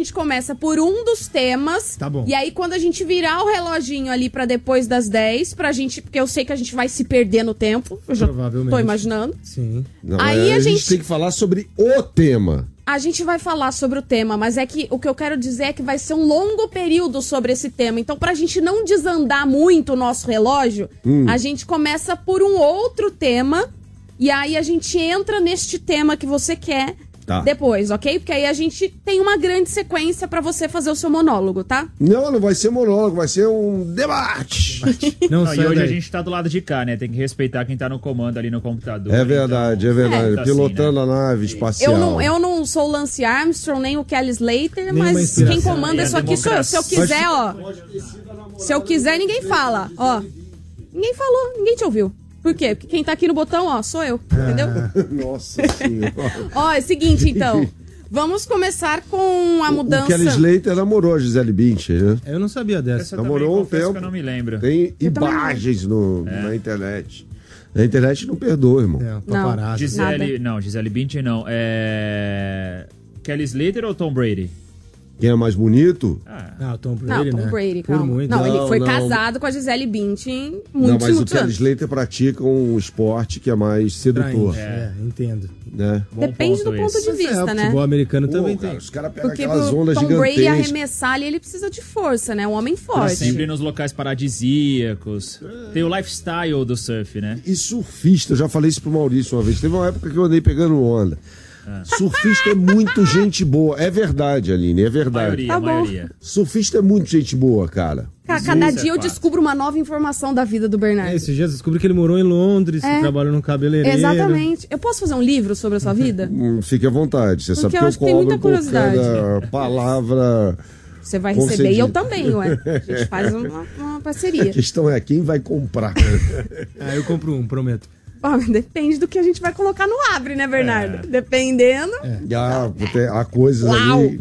gente começa por um dos temas. Tá bom. E aí, quando a gente virar o reloginho ali pra depois das 10, pra gente... Porque eu sei que a gente vai se perder no tempo. Eu já tô imaginando. Sim. Não, aí a gente tem que falar sobre o tema. A gente vai falar sobre o tema, mas é que o que eu quero dizer é que vai ser um longo período sobre esse tema. Então, pra gente não desandar muito o nosso relógio, a gente começa por um outro tema e aí a gente entra neste tema que você quer depois, ok? Porque aí a gente tem uma grande sequência pra você fazer o seu monólogo, tá? Não vai ser monólogo, vai ser um debate. Não, e hoje a gente tá do lado de cá, né? Tem que respeitar quem tá no comando ali no computador. É verdade, então, é verdade. tá Pilotando assim, né? a nave espacial. Eu não sou o Lance Armstrong, nem o Kelly Slater, mas quem comanda isso aqui sou eu. Se eu quiser, ó. Se eu quiser, ninguém fala, ó. Ninguém falou, ninguém te ouviu. Por quê? Porque quem tá aqui no botão, ó, sou eu, entendeu? Nossa senhora. Ó, é o seguinte, então. Vamos começar com a mudança... O Kelly Slater namorou a Gisele Bündchen, né? Eu não sabia dessa. Namorou um tempo. Que eu não me lembro. Tem imagens na internet. A internet não perdoa, irmão. Gisele Bündchen não. Kelly Slater ou Tom Brady? Quem é mais bonito? Não, Tom Brady, Tom Brady, calma. Muito. Não, ele foi casado com a Gisele Bündchen mas o muitos Kelly anos. Slater pratica um esporte que é mais sedutor. Entendo. Né? Depende do ponto de vista, o né? futebol americano também tem. Os caras pegam Porque aquelas ondas Tom gigantescas. Brady arremessar ali, ele precisa de força, né? Um homem Tá forte. sempre nos locais paradisíacos. Tem o lifestyle do surf, né? E surfista, eu já falei isso pro Maurício uma vez. Teve uma época que eu andei pegando onda. Surfista é muito gente boa. É verdade, Aline, é verdade. Maioria. Surfista é muito gente boa, cara. Cada dia eu descubro uma nova informação da vida do Bernardo. Esses dias eu descobri que ele morou em Londres, que trabalhou num cabeleireiro. Exatamente. Eu posso fazer um livro sobre a sua vida? Fique à vontade. Você sabe que eu acho que tem muita curiosidade. Cada palavra... Você vai receber e eu também, ué. A gente faz uma parceria. A questão é quem vai comprar. Eu compro um, prometo. Depende do que a gente vai colocar no Abre, né, Bernardo? Dependendo. Há coisas ali.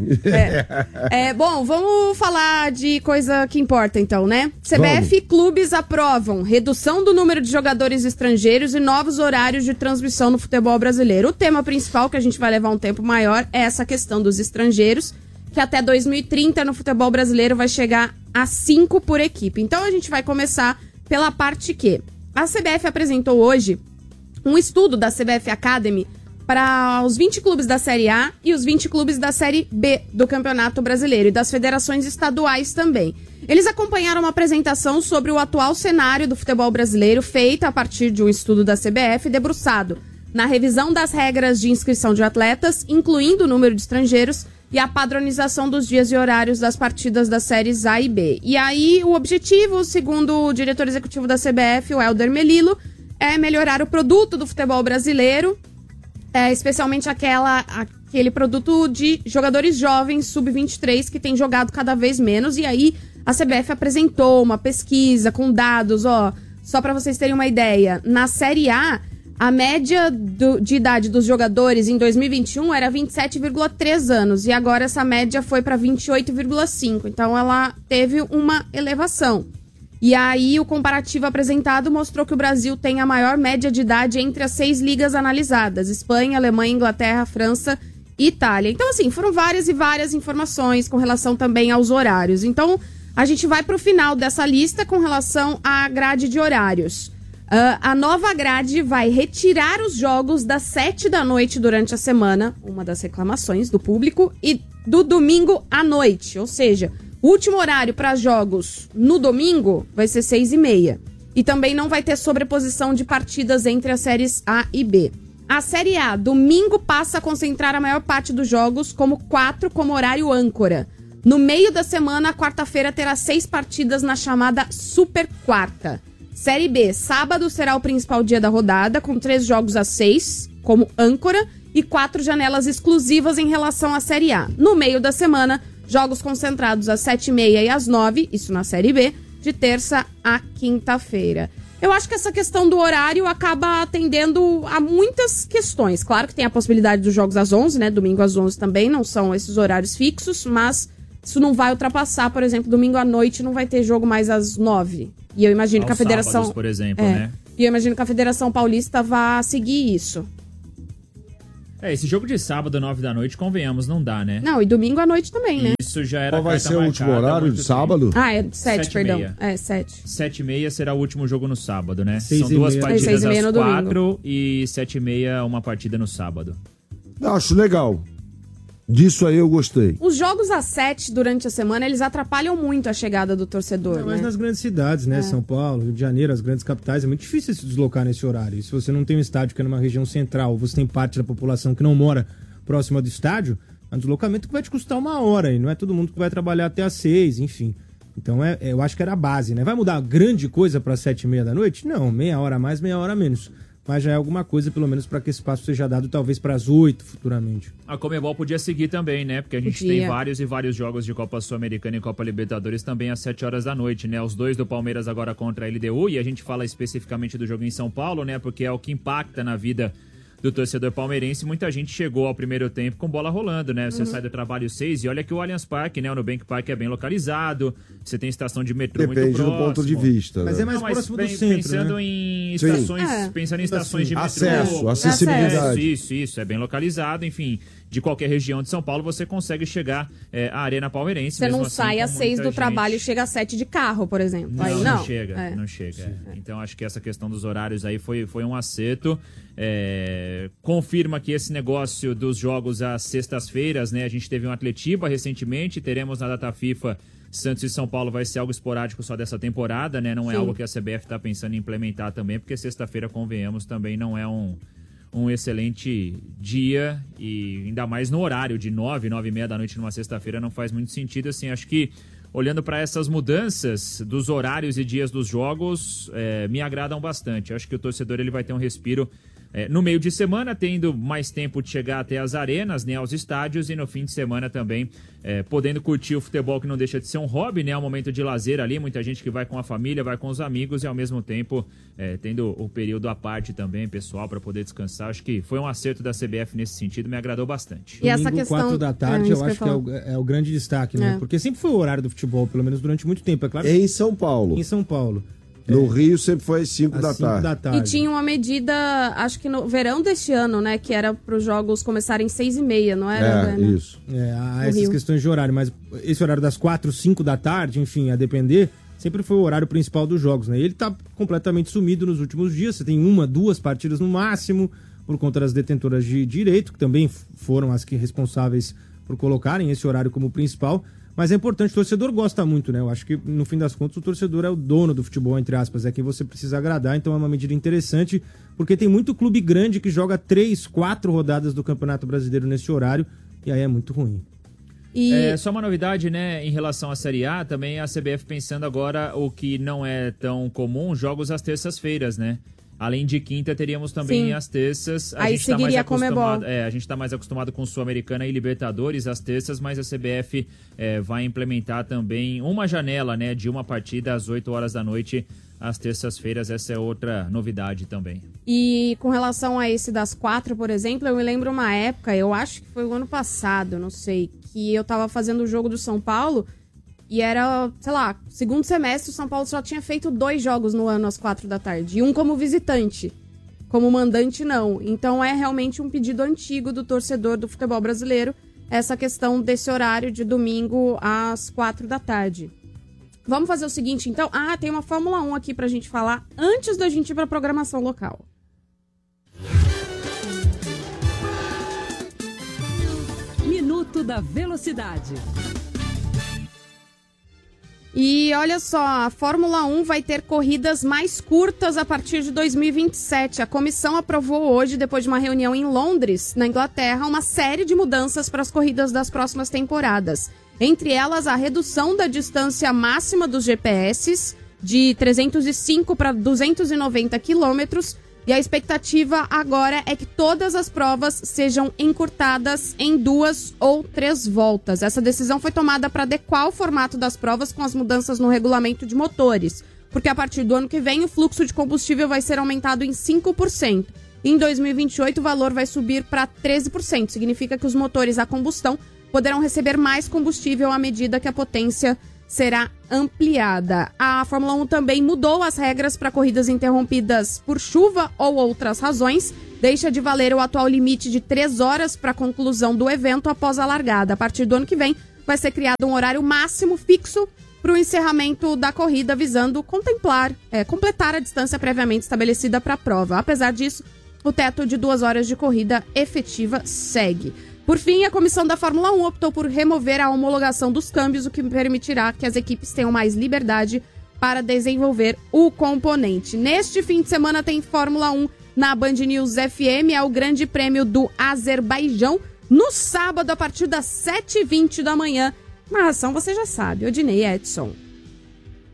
Bom, vamos falar de coisa que importa, então, né? CBF e clubes aprovam redução do número de jogadores estrangeiros e novos horários de transmissão no futebol brasileiro. O tema principal, que a gente vai levar um tempo maior, é essa questão dos estrangeiros, que até 2030 no futebol brasileiro vai chegar a 5 por equipe. Então a gente vai começar pela parte que a CBF apresentou hoje um estudo da CBF Academy para os 20 clubes da Série A e os 20 clubes da Série B do Campeonato Brasileiro e das federações estaduais também. Eles acompanharam uma apresentação sobre o atual cenário do futebol brasileiro feita a partir de um estudo da CBF debruçado na revisão das regras de inscrição de atletas, incluindo o número de estrangeiros e a padronização dos dias e horários das partidas das séries A e B. E aí, o objetivo, segundo o diretor executivo da CBF, o Helder Melillo, é melhorar o produto do futebol brasileiro, especialmente aquele produto de jogadores jovens, sub-23, que tem jogado cada vez menos. E aí, a CBF apresentou uma pesquisa com dados, só para vocês terem uma ideia. Na Série A, a média de idade dos jogadores em 2021 era 27,3 anos e agora essa média foi para 28,5. Então ela teve uma elevação. E aí o comparativo apresentado mostrou que o Brasil tem a maior média de idade entre as 6 ligas analisadas: Espanha, Alemanha, Inglaterra, França e Itália. Então, assim, foram várias e várias informações com relação também aos horários. Então, a gente vai para o final dessa lista com relação à grade de horários. A nova grade vai retirar os jogos das 7 da noite durante a semana, uma das reclamações do público, e do domingo à noite. Ou seja, o último horário para jogos no domingo vai ser 6h30. E também não vai ter sobreposição de partidas entre as séries A e B. A Série A, domingo, passa a concentrar a maior parte dos jogos como 4 como horário âncora. No meio da semana, a quarta-feira terá 6 partidas na chamada Super Quarta. Série B, sábado será o principal dia da rodada, com 3 jogos às 6, como âncora, e 4 janelas exclusivas em relação à Série A. No meio da semana, jogos concentrados às 7h30 e às 9, isso na Série B, de terça a quinta-feira. Eu acho que essa questão do horário acaba atendendo a muitas questões. Claro que tem a possibilidade dos jogos às 11, né? Domingo às 11 também, não são esses horários fixos, mas isso não vai ultrapassar, por exemplo, domingo à noite não vai ter jogo mais às 9. E eu imagino que a federação... sábados, por exemplo, né? E eu imagino que a Federação Paulista vá seguir isso. Esse jogo de sábado, 9 da noite, convenhamos, não dá, né? Não, e domingo à noite também, né? Isso já era. Qual vai ser o último horário de sábado? É 7, perdão. 7. 7h30 será o último jogo no sábado, né? 6h30. São 2 partidas 6h30 às no 4 e 7h30 uma partida no sábado. Acho legal. Disso aí eu gostei. Os jogos às 7 durante a semana, eles atrapalham muito a chegada do torcedor, Mas né? nas grandes cidades, né? São Paulo, Rio de Janeiro, as grandes capitais, é muito difícil se deslocar nesse horário. E se você não tem um estádio que é numa região central, você tem parte da população que não mora próxima do estádio, é um deslocamento que vai te custar 1 hora. E não é todo mundo que vai trabalhar até às 6, enfim. Então eu acho que era a base, né? Vai mudar grande coisa para 7h30 da noite? Não, meia hora a mais, meia hora a menos. Mas já é alguma coisa, pelo menos, para que esse passo seja dado, talvez para as 8 futuramente. A Conmebol podia seguir também, né? Porque a gente tem vários e vários jogos de Copa Sul-Americana e Copa Libertadores também às 7 horas da noite, né? Os 2 do Palmeiras agora contra a LDU, e a gente fala especificamente do jogo em São Paulo, né? Porque é o que impacta na vida do torcedor palmeirense. Muita gente chegou ao primeiro tempo com bola rolando, né? Você sai do trabalho 6 e olha que o Allianz Parque, né? O Nubank Park é bem localizado, você tem estação de metrô muito próximo. Depende do ponto de vista. Mas né? é mais próximo do centro, pensando né? em estações, pensando em estações de metrô. Acesso, acessibilidade. Isso, é bem localizado, enfim. De qualquer região de São Paulo, você consegue chegar à Arena Palmeirense. Você não assim, sai às 6 do trabalho e chega às 7 de carro, por exemplo. Não, Aí não chega. Então, acho que essa questão dos horários aí foi um acerto. Confirma que esse negócio dos jogos às sextas-feiras, né? A gente teve um Atletiba recentemente, teremos na data FIFA Santos e São Paulo, vai ser algo esporádico só dessa temporada, né? Não é algo que a CBF está pensando em implementar também, porque sexta-feira, convenhamos, também não é um excelente dia, e ainda mais no horário de 9h30 da noite numa sexta-feira não faz muito sentido, assim. Acho que olhando para essas mudanças dos horários e dias dos jogos, me agradam bastante. Acho que o torcedor ele vai ter um respiro no meio de semana, tendo mais tempo de chegar até as arenas, né, aos estádios, e no fim de semana também podendo curtir o futebol, que não deixa de ser um hobby, né, um momento de lazer ali, muita gente que vai com a família, vai com os amigos, e ao mesmo tempo tendo o período à parte também, pessoal, para poder descansar. Acho que foi um acerto da CBF nesse sentido, me agradou bastante. E essa questão 4 da tarde, eu acho que é o grande destaque, né? Porque sempre foi o horário do futebol, pelo menos durante muito tempo, é claro. Em São Paulo. Em São Paulo. No Rio sempre foi às 5 da tarde. E tinha uma medida, acho que no verão deste ano, né? Que era para os jogos começarem 6h30, não era? Isso. Há essas questões de horário, mas esse horário das 4, 5 da tarde, enfim, a depender, sempre foi o horário principal dos jogos, né? E ele tá completamente sumido nos últimos dias. Você tem 1, 2 partidas no máximo, por conta das detentoras de direito, que também foram as que responsáveis por colocarem esse horário como principal. Mas é importante, o torcedor gosta muito, né? Eu acho que, no fim das contas, o torcedor é o dono do futebol, entre aspas, é quem você precisa agradar, então é uma medida interessante, porque tem muito clube grande que joga 3, 4 rodadas do Campeonato Brasileiro nesse horário, e aí é muito ruim. Só uma novidade, né, em relação à Série A, também a CBF pensando agora o que não é tão comum, jogos às terças-feiras, né? Além de quinta, teríamos também as terças. Aí seguiria a Conmebol. A gente está mais acostumado com Sul-Americana e Libertadores às terças, mas a CBF vai implementar também uma janela, né, de uma partida às 8 horas da noite às terças-feiras. Essa é outra novidade também. E com relação a esse das 4, por exemplo, eu me lembro uma época, eu acho que foi o ano passado, não sei, que eu tava fazendo o jogo do São Paulo. E era, sei lá, segundo semestre, o São Paulo só tinha feito 2 jogos no ano às 4 da tarde. E um como visitante. Como mandante, não. Então é realmente um pedido antigo do torcedor do futebol brasileiro, essa questão desse horário de domingo às 4 da tarde. Vamos fazer o seguinte, então. Tem uma Fórmula 1 aqui pra gente falar antes da gente ir pra programação local. Minuto da Velocidade. E olha só, a Fórmula 1 vai ter corridas mais curtas a partir de 2027. A comissão aprovou hoje, depois de uma reunião em Londres, na Inglaterra, uma série de mudanças para as corridas das próximas temporadas. Entre elas, a redução da distância máxima dos GPS, de 305 para 290 quilômetros. E a expectativa agora é que todas as provas sejam encurtadas em 2 ou 3 voltas. Essa decisão foi tomada para adequar o formato das provas com as mudanças no regulamento de motores, porque a partir do ano que vem o fluxo de combustível vai ser aumentado em 5%. Em 2028 o valor vai subir para 13%. Significa que os motores a combustão poderão receber mais combustível à medida que a potência será ampliada. A Fórmula 1 também mudou as regras para corridas interrompidas por chuva ou outras razões. Deixa de valer o atual limite de 3 horas para a conclusão do evento após a largada. A partir do ano que vem, vai ser criado um horário máximo fixo para o encerramento da corrida, visando completar a distância previamente estabelecida para a prova. Apesar disso, o teto de 2 horas de corrida efetiva segue. Por fim, a comissão da Fórmula 1 optou por remover a homologação dos câmbios, o que permitirá que as equipes tenham mais liberdade para desenvolver o componente. Neste fim de semana tem Fórmula 1 na Band News FM, é o Grande Prêmio do Azerbaijão, no sábado, a partir das 7h20 da manhã. Narração você já sabe, Odinei Edson.